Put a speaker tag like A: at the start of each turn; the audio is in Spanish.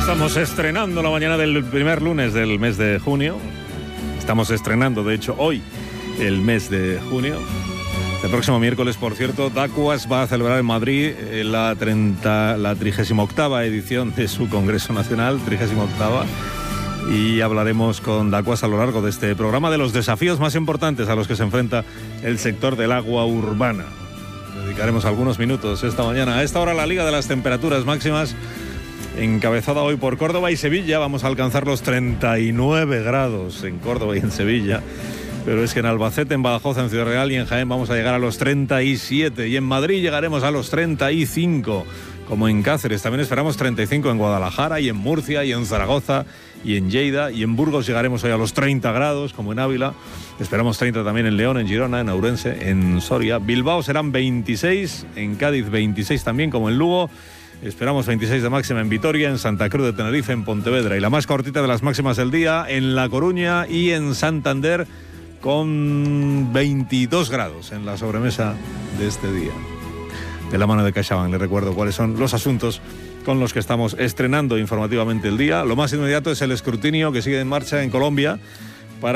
A: Estamos estrenando la mañana del primer lunes del mes de junio. Estamos estrenando, de hecho, hoy el mes de junio. El próximo miércoles, por cierto, Dacuas va a celebrar en Madrid la 38ª edición de su Congreso Nacional, 38ª. Y hablaremos con Dacuas a lo largo de este programa de los desafíos más importantes a los que se enfrenta el sector del agua urbana. Dedicaremos algunos minutos esta mañana. A esta hora la Liga de las Temperaturas Máximas, encabezada hoy por Córdoba y Sevilla. Vamos a alcanzar los 39 grados en Córdoba y en Sevilla. Pero es que en Albacete, en Badajoz, en Ciudad Real y en Jaén vamos a llegar a los 37. Y en Madrid llegaremos a los 35, como en Cáceres. También esperamos 35 en Guadalajara y en Murcia y en Zaragoza y en Lleida. Y en Burgos llegaremos hoy a los 30 grados, como en Ávila. Esperamos 30 también en León, en Girona, en Ourense, en Soria. Bilbao serán 26, en Cádiz 26 también, como en Lugo. Esperamos 26 de máxima en Vitoria, en Santa Cruz de Tenerife, en Pontevedra. Y la más cortita de las máximas del día en La Coruña y en Santander, con 22 grados en la sobremesa de este día. De la mano de CaixaBank, les recuerdo cuáles son los asuntos con los que estamos estrenando informativamente el día. Lo más inmediato es el escrutinio que sigue en marcha en Colombia